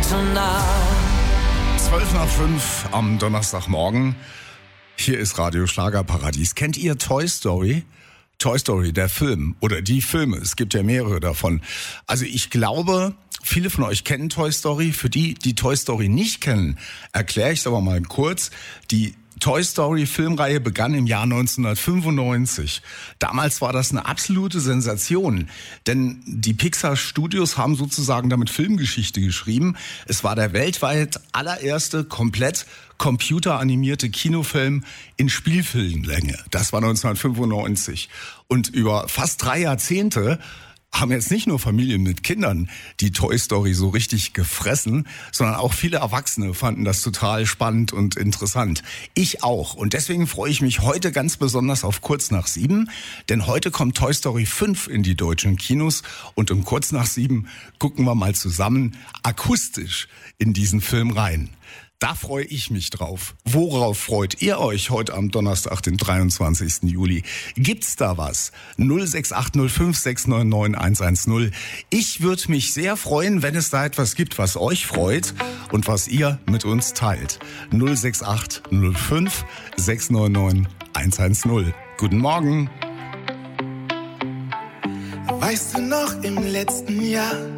12:05 am Donnerstagmorgen. Hier ist Radio Schlagerparadies. Kennt ihr Toy Story? Toy Story, der Film oder die Filme. Es gibt ja mehrere davon. Also ich glaube, viele von euch kennen Toy Story. Für die, die Toy Story nicht kennen, erkläre ich es aber mal kurz. Die Toy Story Filmreihe begann im Jahr 1995. Damals war das eine absolute Sensation, denn die Pixar Studios haben sozusagen damit Filmgeschichte geschrieben. Es war der weltweit allererste komplett computeranimierte Kinofilm in Spielfilmlänge. Das war 1995. Und über fast 3 Jahrzehnte haben jetzt nicht nur Familien mit Kindern die Toy Story so richtig gefressen, sondern auch viele Erwachsene fanden das total spannend und interessant. Ich auch. Und deswegen freue ich mich heute ganz besonders auf Kurz nach 7, denn heute kommt Toy Story 5 in die deutschen Kinos und um Kurz nach 7 gucken wir mal zusammen akustisch in diesen Film rein. Da freue ich mich drauf. Worauf freut ihr euch heute am Donnerstag, den 23. Juli? Gibt's da was? 06805 699 110. Ich würde mich sehr freuen, wenn es da etwas gibt, was euch freut und was ihr mit uns teilt. 06805 699 110. Guten Morgen. Weißt du noch, im letzten Jahr